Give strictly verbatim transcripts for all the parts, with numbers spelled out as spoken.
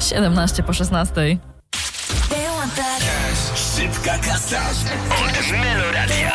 siedemnaście po szesnastej. Szybka kasa od Meloradia.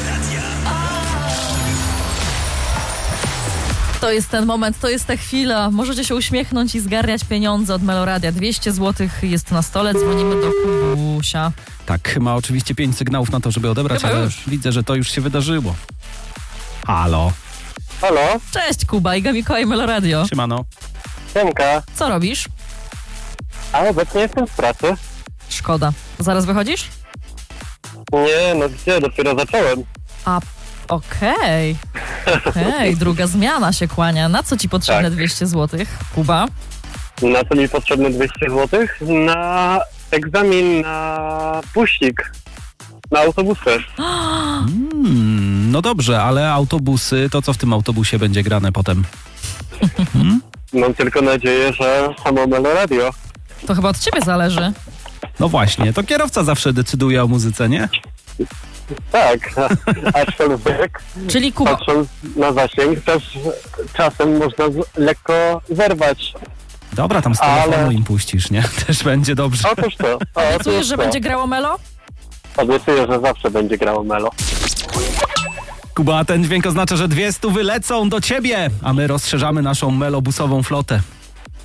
To jest ten moment, to jest ta chwila. Możecie się uśmiechnąć i zgarniać pieniądze od Meloradia. dwieście złotych jest na stole, dzwonimy do Kubusia. Tak, ma oczywiście pięć sygnałów na to, żeby odebrać, Chyba ale już. widzę, że to już się wydarzyło. Halo, Halo, Cześć Kuba, Iga Mikołaj, Meloradio. siemano. Siemka. Co robisz? A obecnie jestem w pracy. Szkoda. Zaraz wychodzisz? Nie, no gdzie, dopiero zacząłem. A, okej. Okej, druga zmiana się kłania. Na co ci potrzebne Tak. dwieście złotych, Kuba? Na co mi potrzebne dwieście złotych? Na egzamin na puścik. Na autobusy. Hmm, no dobrze, ale autobusy, to co w tym autobusie będzie grane potem? Mam tylko nadzieję, że samo Meloradio. To chyba od ciebie zależy. No właśnie, to kierowca zawsze decyduje o muzyce, nie? Tak, aczkolwiek Czyli Kuba, patrząc na zasięg też czasem można z- lekko zerwać. Dobra, tam z Ale- telefonu im puścisz, nie? Też będzie dobrze. Otóż to. obiecujesz, Otóż że to. będzie grało Melo? Obiecuję, że zawsze będzie grało Melo. Kuba, ten dźwięk oznacza, że dwie stówy lecą do ciebie, a my rozszerzamy naszą melobusową flotę.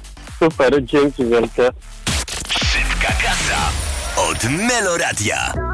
Super, dzięki wielkie. Szybka kasa od Meloradia.